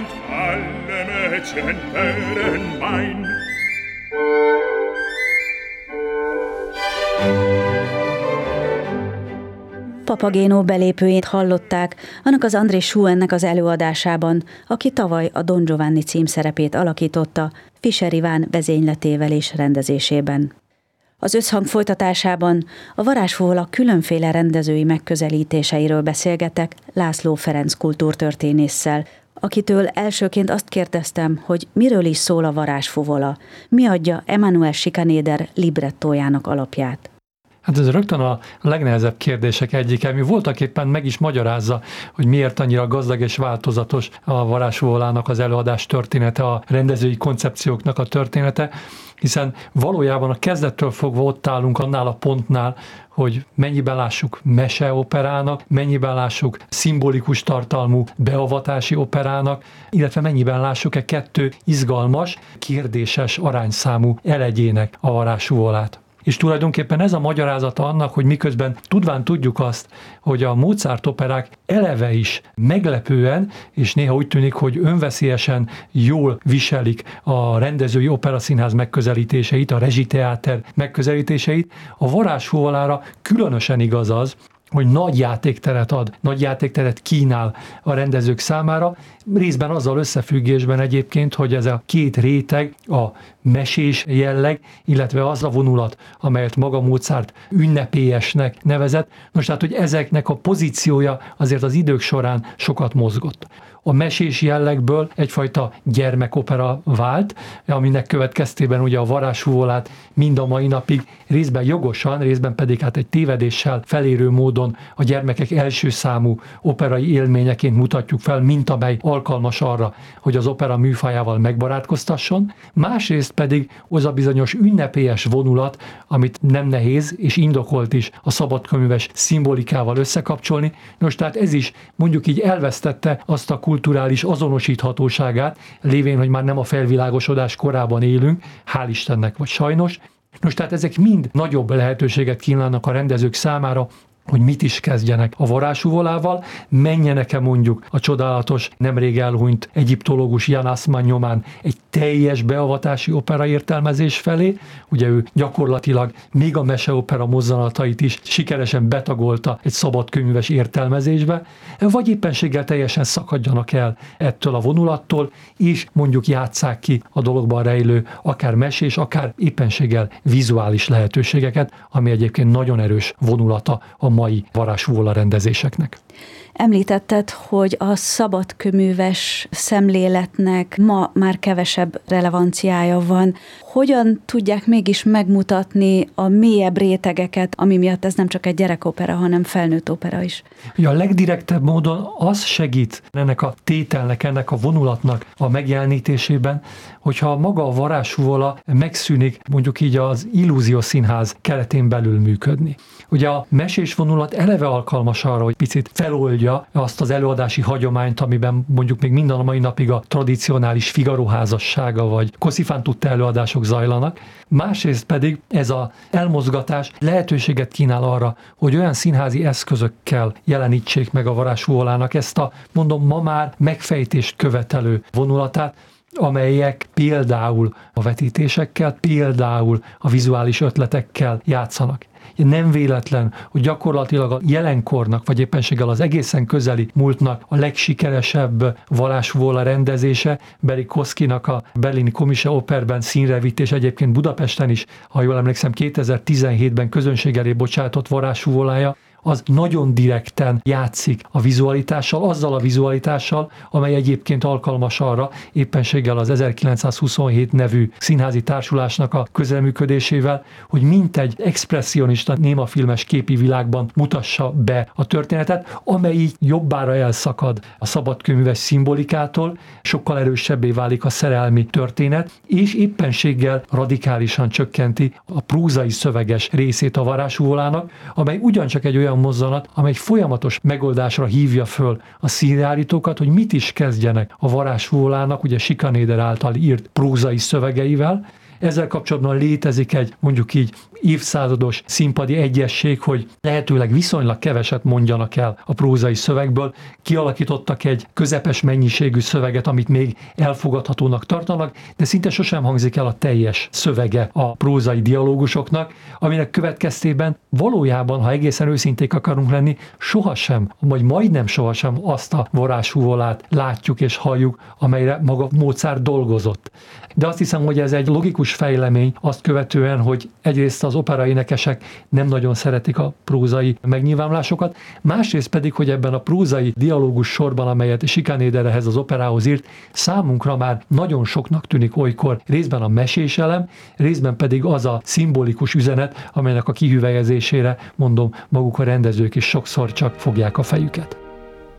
und alle Mädchen wären mein. Papageno belépőjét hallották annak az André Schuennek az előadásában, aki tavaly a Don Giovanni címszerepét alakította Fischer Iván vezényletével és rendezésében. Az összhang folytatásában a varázsfuvola különféle rendezői megközelítéseiről beszélgetek László Ferenc kultúrtörténésszel, akitől elsőként azt kérdeztem, hogy miről is szól a varázsfuvola, mi adja Emanuel Schikaneder librettójának alapját. Hát ez rögtön a legnehezebb kérdések egyike, ami voltaképpen meg is magyarázza, hogy miért annyira gazdag és változatos a varázsfuvolának az előadás története, a rendezői koncepcióknak a története, hiszen valójában a kezdettől fogva ott állunk annál a pontnál, hogy mennyiben lássuk meseoperának, mennyiben lássuk szimbolikus tartalmú beavatási operának, illetve mennyiben lássuk kettő izgalmas, kérdéses arányszámú elegyének a varázsfuvolát. És tulajdonképpen ez a magyarázata annak, hogy miközben tudván tudjuk azt, hogy a Mozart operák eleve is meglepően, és néha úgy tűnik, hogy önveszélyesen jól viselik a rendezői operaszínház megközelítéseit, a rezsiteáter megközelítéseit, a varázsfuvolára különösen igaz az, hogy nagy játékteret ad, nagy játékteret kínál a rendezők számára, részben azzal összefüggésben egyébként, hogy ez a két réteg, a mesés jelleg, illetve az a vonulat, amelyet maga Mozart ünnepélyesnek nevezett, most tehát, hogy ezeknek a pozíciója azért az idők során sokat mozgott. A mesés jellegből egyfajta gyermekopera vált, aminek következtében ugye a varázsfuvolát mind a mai napig részben jogosan, részben pedig hát egy tévedéssel felérő módon a gyermekek első számú operai élményeként mutatjuk fel, mint amely alkalmas arra, hogy az opera műfajával megbarátkoztasson. Másrészt pedig az a bizonyos ünnepélyes vonulat, amit nem nehéz és indokolt is a szabadkönyves szimbolikával összekapcsolni. Nos, tehát ez is mondjuk így elvesztette azt a kulturális azonosíthatóságát, lévén, hogy már nem a felvilágosodás korában élünk, hál' Istennek vagy sajnos. Nos, tehát ezek mind nagyobb lehetőséget kínálnak a rendezők számára, hogy mit is kezdjenek a varázsfuvolával, menjenek-e mondjuk a csodálatos, nemrég elhunyt egyiptológus Jan Assmann nyomán egy teljes beavatási opera értelmezés felé, ugye ő gyakorlatilag még a meseopera mozzanatait is sikeresen betagolta egy szabadkönyves értelmezésbe, vagy éppenséggel teljesen szakadjanak el ettől a vonulattól, és mondjuk játsszák ki a dologban rejlő akár mesés, akár éppenséggel vizuális lehetőségeket, ami egyébként nagyon erős vonulata a mai varázsfuvola rendezéseknek. Említetted, hogy a szabadkőműves szemléletnek ma már kevesebb relevanciája van. Hogyan tudják mégis megmutatni a mélyebb rétegeket, ami miatt ez nem csak egy gyerekopera, hanem felnőtt opera is? Ugye a legdirektebb módon az segít ennek a tételnek, ennek a vonulatnak a megjelenítésében, hogyha maga a varázsfuvola megszűnik mondjuk így az illúziós színház keretén belül működni. Ugye a mesés vonulat eleve alkalmas arra, hogy picit feloldja azt az előadási hagyományt, amiben mondjuk még minden a mai napig a tradicionális Figaro házassága vagy Così fan tutte előadások zajlanak. Másrészt pedig ez az elmozgatás lehetőséget kínál arra, hogy olyan színházi eszközökkel jelenítsék meg a varázsfuvolának ezt a, mondom, ma már megfejtést követelő vonulatát, amelyek például a vetítésekkel, például a vizuális ötletekkel játszanak. Nem véletlen, hogy gyakorlatilag a jelenkornak, vagy éppenséggel az egészen közeli múltnak a legsikeresebb varázsfuvola rendezése Berikowskinak a berlini Komische Operben színre vitt, és egyébként Budapesten is, ha jól emlékszem, 2017-ben közönség elé bocsátott varázsfuvolája, az nagyon direkten játszik a vizualitással, azzal a vizualitással, amely egyébként alkalmas arra, éppenséggel az 1927 nevű színházi társulásnak a közreműködésével, hogy mintegy expresszionista némafilmes képi világban mutassa be a történetet, amely így jobbára elszakad a szabadkőműves szimbolikától, sokkal erősebbé válik a szerelmi történet, és éppenséggel radikálisan csökkenti a prózai szöveges részét a varázsfuvolának, amely ugyancsak egy olyan mozzanat, amely folyamatos megoldásra hívja föl a színjárítókat, hogy mit is kezdjenek a varázsfuvolának, ugye Schikaneder által írt prózai szövegeivel, Ezzel kapcsolatban létezik egy mondjuk így évszázados színpadi egyesség, hogy lehetőleg viszonylag keveset mondjanak el a prózai szövegből, kialakítottak egy közepes mennyiségű szöveget, amit még elfogadhatónak tartanak, de szinte sosem hangzik el a teljes szövege a prózai dialógusoknak, aminek következtében valójában, ha egészen őszinték akarunk lenni, sohasem, vagy majdnem sohasem azt a varázshúvolát látjuk és halljuk, amelyre maga Mozart dolgozott. De azt hiszem, hogy ez egy logikus fejlemény azt követően, hogy egyrészt az operaénekesek nem nagyon szeretik a prózai megnyilvánulásokat, másrészt pedig, hogy ebben a prózai dialógus sorban, amelyet Schikaneder ehhez az operához írt, számunkra már nagyon soknak tűnik olykor részben a mesés elem, részben pedig az a szimbolikus üzenet, amelynek a kihüvelyezésére, mondom, maguk a rendezők is sokszor csak fogják a fejüket.